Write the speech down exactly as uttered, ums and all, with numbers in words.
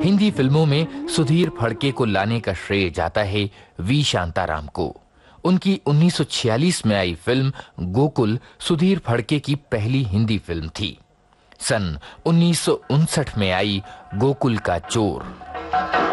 हिंदी फिल्मों में सुधीर फड़के को लाने का श्रेय जाता है वी शांताराम को। उनकी उन्नीस सौ छियालीस में आई फिल्म गोकुल सुधीर फड़के की पहली हिंदी फिल्म थी। सन उन्नीस सौ उनसठ में आई गोकुल का चोर